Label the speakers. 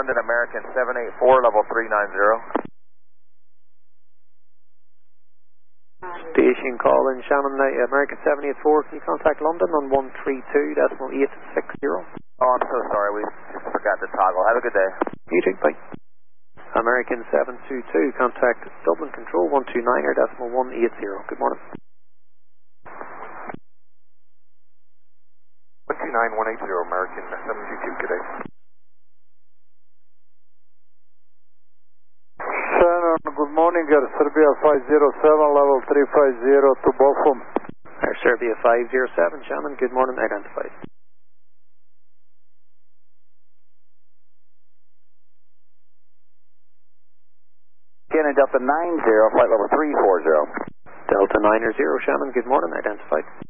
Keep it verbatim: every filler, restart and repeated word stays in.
Speaker 1: London American seven eight four, level three nine zero.
Speaker 2: Station call in Shannon, uh, American seven eight four, can you contact London on one three two decimal eight six zero?
Speaker 1: Oh, I'm so sorry, we just forgot to toggle. Have a good day.
Speaker 2: You too, bye. American seven two two, contact Dublin Control one two nine decimal one eight zero. Good morning.
Speaker 3: one two nine one eight zero, American seven two two, good day.
Speaker 4: Shannon, good morning, Air Serbia five zero seven, level three five zero to Bochum.
Speaker 2: Air Serbia five zero seven, Shannon, good morning, identified.
Speaker 5: Canada Delta nine zero, flight level three four zero.
Speaker 2: Delta nine zero, Shannon, good morning, identified.